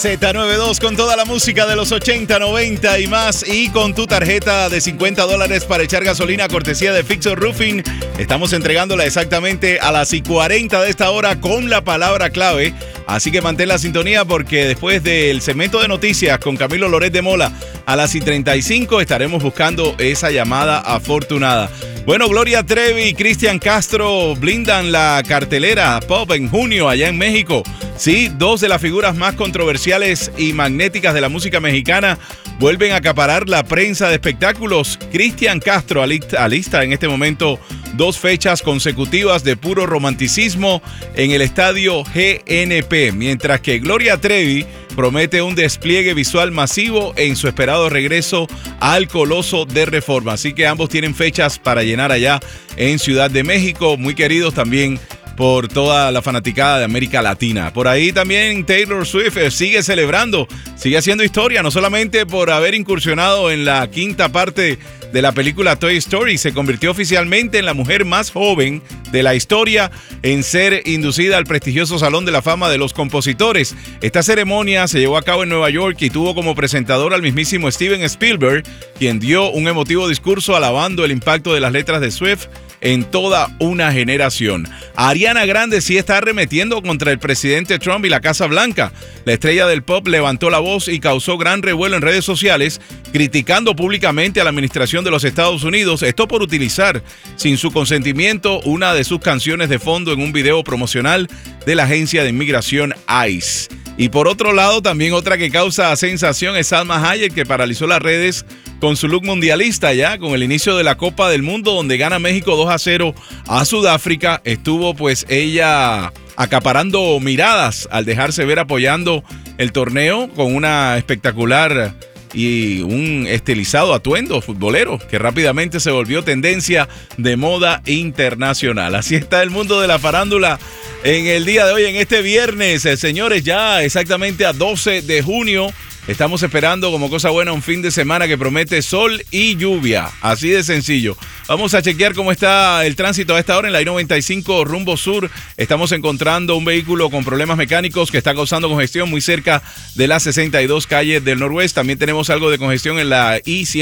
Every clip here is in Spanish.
Z92 con toda la música de los 80, 90 y más, y con tu tarjeta de $50 para echar gasolina cortesía de Fixer Roofing. Estamos entregándola exactamente a las 40 de esta hora con la palabra clave. Así que mantén la sintonía porque después del segmento de noticias con Camilo Loret de Mola a las 35 estaremos buscando esa llamada afortunada. Bueno, Gloria Trevi y Cristian Castro blindan la cartelera pop en junio allá en México. Sí, dos de las figuras más controversiales y magnéticas de la música mexicana vuelven a acaparar la prensa de espectáculos. Cristian Castro alista en este momento 2 fechas consecutivas de puro romanticismo en el estadio GNP, mientras que Gloria Trevi promete un despliegue visual masivo en su esperado regreso al Coloso de Reforma. Así que ambos tienen fechas para llenar allá en Ciudad de México, muy queridos también por toda la fanaticada de América Latina. Por ahí también Taylor Swift sigue celebrando, sigue haciendo historia, no solamente por haber incursionado en la 5ª parte de la película Toy Story, se convirtió oficialmente en la mujer más joven de la historia en ser inducida al prestigioso Salón de la Fama de los Compositores. Esta ceremonia se llevó a cabo en Nueva York y tuvo como presentador al mismísimo Steven Spielberg, quien dio un emotivo discurso alabando el impacto de las letras de Swift en toda una generación. Ariana Grande sí está arremetiendo contra el presidente Trump y la Casa Blanca. La estrella del pop levantó la voz y causó gran revuelo en redes sociales, criticando públicamente a la administración de los Estados Unidos, esto por utilizar sin su consentimiento una de sus canciones de fondo en un video promocional de la agencia de inmigración ICE. Y por otro lado, también otra que causa sensación es Salma Hayek, que paralizó las redes con su look mundialista ya, con el inicio de la Copa del Mundo, donde gana México 2-0 a Sudáfrica. Estuvo pues ella acaparando miradas al dejarse ver apoyando el torneo con una espectacular y un estilizado atuendo futbolero que rápidamente se volvió tendencia de moda internacional. Así está el mundo de la farándula en el día de hoy, en este viernes. Señores, ya exactamente a 12 de junio. Estamos esperando como cosa buena un fin de semana que promete sol y lluvia. Así de sencillo. Vamos a chequear cómo está el tránsito a esta hora en la I-95 rumbo sur. Estamos encontrando un vehículo con problemas mecánicos que está causando congestión muy cerca de la 62 calle del Noroeste. También tenemos algo de congestión en la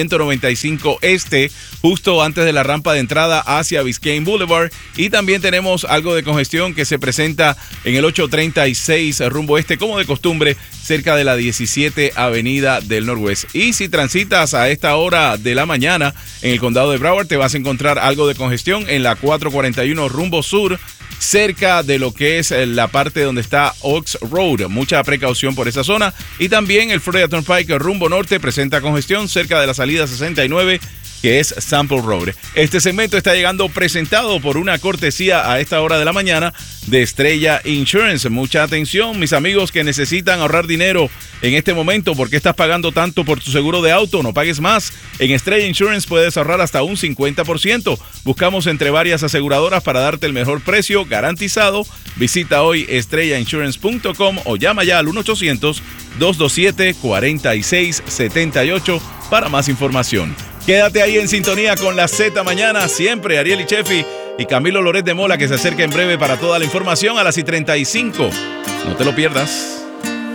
I-195 este, justo antes de la rampa de entrada hacia Biscayne Boulevard. Y también tenemos algo de congestión que se presenta en el 836 rumbo este, como de costumbre, cerca de la 17 Avenida del Noroeste. Y si transitas a esta hora de la mañana en el condado de Broward, te vas a encontrar algo de congestión en la 441 rumbo sur, cerca de lo que es la parte donde está Oaks Road. Mucha precaución por esa zona. Y también el Florida Turnpike rumbo norte presenta congestión cerca de la salida 69, que es Sample Road. Este segmento está llegando presentado por una cortesía a esta hora de la mañana de Estrella Insurance. Mucha atención, mis amigos que necesitan ahorrar dinero en este momento. ¿Por qué estás pagando tanto por tu seguro de auto? No pagues más. En Estrella Insurance puedes ahorrar hasta un 50%. Buscamos entre varias aseguradoras para darte el mejor precio garantizado. Visita hoy estrellainsurance.com o llama ya al 1-800-227-4678 para más información. Quédate ahí en sintonía con la Z Mañana, siempre Ariel y Chefi y Camilo Loret de Mola, que se acerca en breve para toda la información a las 35. No te lo pierdas.